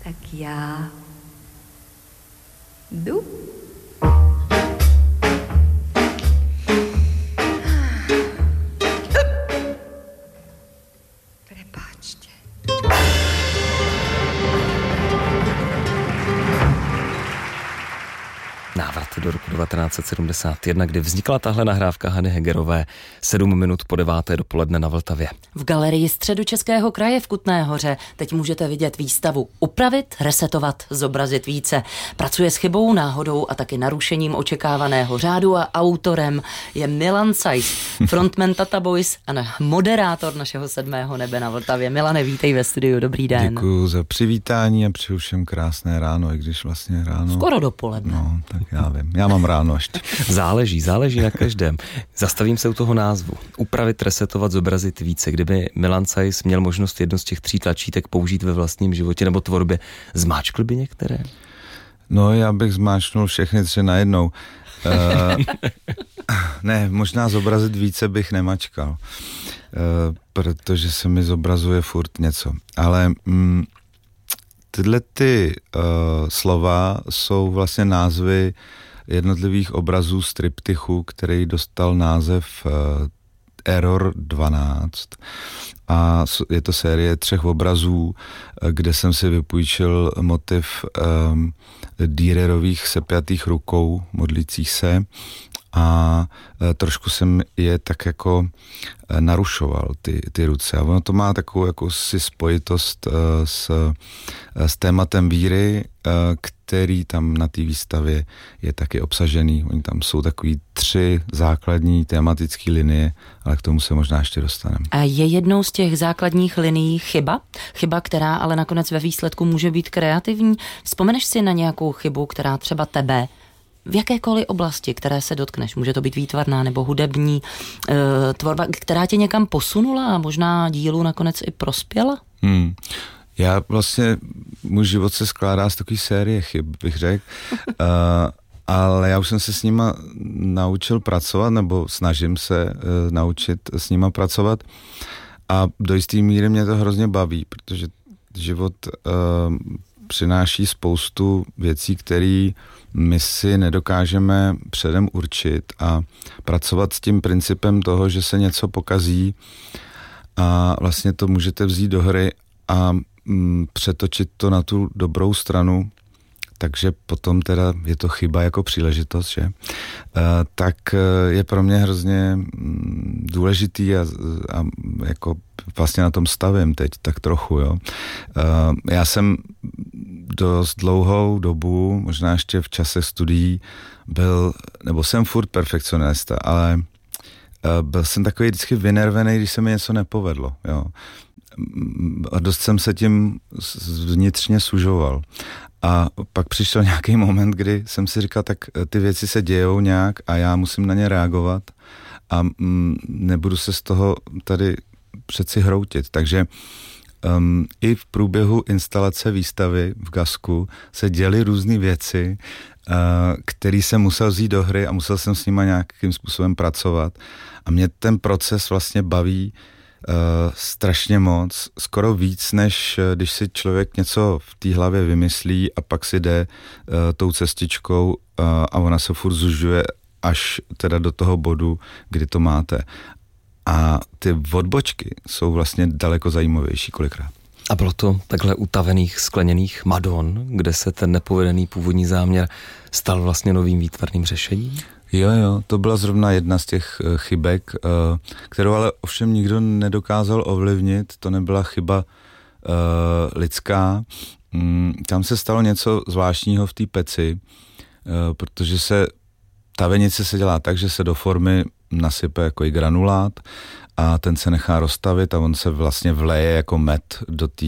Tak já jdu. Prepáčte. Návrat do roku 1971, kdy vznikla tahle nahrávka Hany Hegerové 7 minut po 9. dopoledne na Vltavě. V galerii Středočeského kraje v Kutné Hoře teď můžete vidět výstavu Upravit, resetovat, zobrazit více. Pracuje s chybou, náhodou a taky narušením očekávaného řádu a autorem je Milan Sajs, frontman Tata Boys a moderátor našeho 7. nebe na Vltavě. Milane, vítej ve studiu, dobrý den. Děkuju za přivítání a přeju všem krásné ráno, i když vlastně ráno... Skoro dopoledne. No, tak já vím, já mám ráno ještě. Záleží na každém. Zastavím se u toho názvu. Upravit, resetovat, zobrazit více. Kdyby Milan Sajs měl možnost jedno z těch 3 tlačítek použít ve vlastním životě nebo tvorbě, zmáčkl by některé? No, já bych zmáčknul všechny 3 najednou. Ne, možná zobrazit více bych nemačkal, protože se mi zobrazuje furt něco. Ale tyhle slova jsou vlastně názvy jednotlivých obrazů z triptychu, který dostal název Error 12. A je to série 3 obrazů, kde jsem si vypůjčil motiv Dürerových sepjatých rukou, modlících se, a trošku jsem je tak jako narušoval ty ruce. A ono to má takovou jakousi spojitost s tématem víry, který tam na té výstavě je taky obsažený. Oni tam jsou takový 3 základní tematické linie, ale k tomu se možná ještě dostaneme. A je jednou z těch základních linií chyba? Chyba, která ale nakonec ve výsledku může být kreativní? Vzpomeneš si na nějakou chybu, která třeba tebe v jakékoliv oblasti, které se dotkneš, může to být výtvarná nebo hudební tvorba, která tě někam posunula a možná dílu nakonec i prospěla? Já vlastně, můj život se skládá z takové série chyb, bych řekl, ale já už jsem se s nima naučil pracovat, nebo snažím se naučit s nima pracovat a do jisté míry mě to hrozně baví, protože život přináší spoustu věcí, které my si nedokážeme předem určit, a pracovat s tím principem toho, že se něco pokazí a vlastně to můžete vzít do hry a přetočit to na tu dobrou stranu, takže potom teda je to chyba jako příležitost, že? Tak je pro mě hrozně důležitý a jako vlastně na tom stavím teď tak trochu, jo. Já jsem dost dlouhou dobu, možná ještě v čase studií, jsem furt perfekcionista, ale byl jsem takový vždycky vynervený, když se mi něco nepovedlo, jo. A dost jsem se tím vnitřně sužoval. A pak přišel nějaký moment, kdy jsem si říkal, tak ty věci se dějou nějak a já musím na ně reagovat a nebudu se z toho tady přeci hroutit. Takže i v průběhu instalace výstavy v Gasku se děly různé věci, který jsem musel vzít do hry a musel jsem s nima nějakým způsobem pracovat. A mě ten proces vlastně baví strašně moc, skoro víc, než když si člověk něco v té hlavě vymyslí a pak si jde tou cestičkou a ona se furt zužuje až teda do toho bodu, kdy to máte. A ty odbočky jsou vlastně daleko zajímavější kolikrát. A bylo to takhle utavených skleněných Madon, kde se ten nepovedený původní záměr stal vlastně novým výtvarným řešením? Jo, to byla zrovna jedna z těch chybek, kterou ale ovšem nikdo nedokázal ovlivnit, to nebyla chyba lidská. Tam se stalo něco zvláštního v té peci, protože tavenice se dělá tak, že se do formy nasype jako i granulát a ten se nechá roztavit a on se vlastně vleje jako med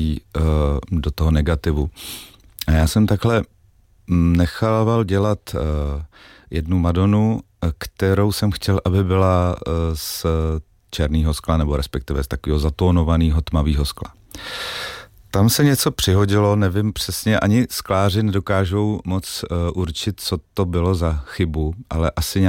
do toho negativu. A já jsem takhle nechával dělat jednu Madonu, kterou jsem chtěl, aby byla z černého skla, nebo respektive z takového zatónovaného tmavého skla. Tam se něco přihodilo, nevím přesně, ani skláři nedokážou moc určit, co to bylo za chybu, ale asi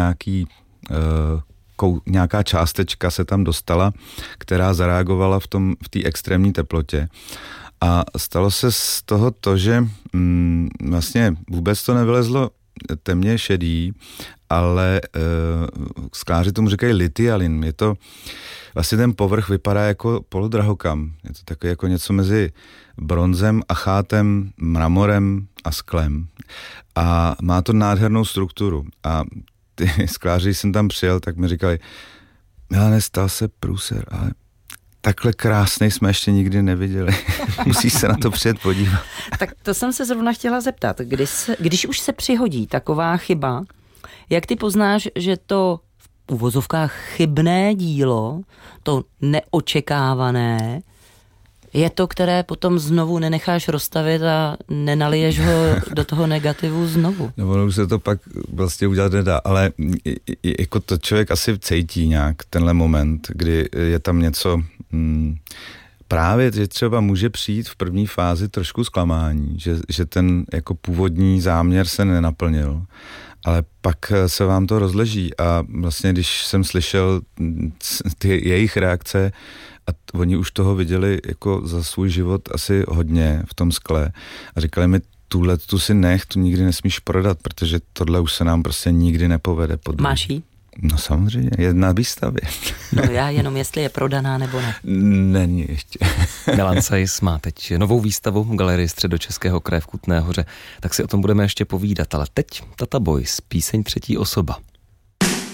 nějaká částečka se tam dostala, která zareagovala v té extrémní teplotě. A stalo se z toho to, že vlastně vůbec to nevylezlo temně šedý, ale skláři tomu říkají lithialin. Je to, vlastně ten povrch vypadá jako polodrahokam. Je to takové jako něco mezi bronzem, achátem, mramorem a sklem. A má to nádhernou strukturu. A ty skláři, jsem tam přijel, tak mi říkali, Milane, stal se průser, ale takhle krásnej jsme ještě nikdy neviděli. Musíš se na to přijet podívat. Tak to jsem se zrovna chtěla zeptat. Když už se přihodí taková chyba, jak ty poznáš, že to v uvozovkách chybné dílo, to neočekávané, je to, které potom znovu nenecháš rozstavit a nenaliješ ho do toho negativu znovu? No ono už se to pak vlastně udělat nedá, ale jako to člověk asi cítí nějak tenhle moment, kdy je tam něco... Právě, že třeba může přijít v první fázi trošku zklamání, že ten jako původní záměr se nenaplnil, ale pak se vám to rozleží a vlastně, když jsem slyšel ty jejich reakce a oni už toho viděli jako za svůj život asi hodně v tom skle a říkali mi, tu si nech, tu nikdy nesmíš prodat, protože tohle už se nám prostě nikdy nepovede. Máš jí? No samozřejmě, je na výstavě. No já jenom, jestli je prodaná nebo ne. Není ještě. Milan Saiz má teď novou výstavu v Galerii Středočeského kraje v Kutné Hoře, tak si o tom budeme ještě povídat, ale teď Tata Boys, píseň třetí osoba.